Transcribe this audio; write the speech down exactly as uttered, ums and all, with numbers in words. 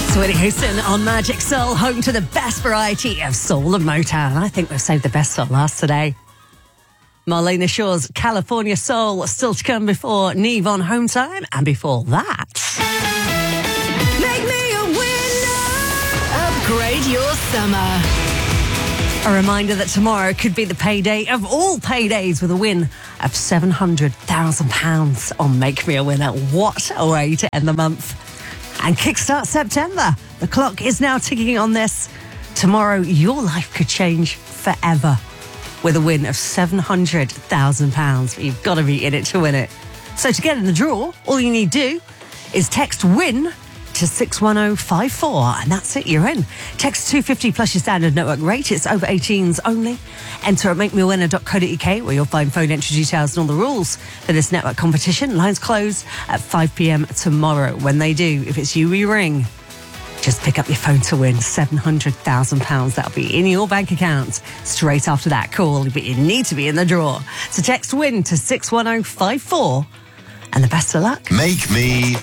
Whitney Houston on Magic Soul, home to the best variety of soul and Motown. I think we've saved the best for last today. Marlena Shaw's California Soul, still to come before Neve on Home Time, and before that, Make Me a Winner! Upgrade your summer. A reminder that tomorrow could be the payday of all paydays with a win of seven hundred thousand pounds on Make Me a Winner. What a way to end the month. And kickstart September. The clock is now ticking on this. Tomorrow, your life could change forever with a win of seven hundred thousand pounds. But you've got to be in it to win it. So to get in the draw, all you need to do is text WIN to six one oh five four, and that's it, you're in. Text two fifty plus your standard network rate. It's over eighteens only. Enter at make me a winner dot co dot uk, where you'll find phone entry details and all the rules for this network competition. Lines close at five p.m. tomorrow. When they do, if it's you we ring, just pick up your phone to win seven hundred thousand pounds. That'll be in your bank account straight after that call, but you need to be in the draw. So text WIN to six one oh five four, and the best of luck. Make Me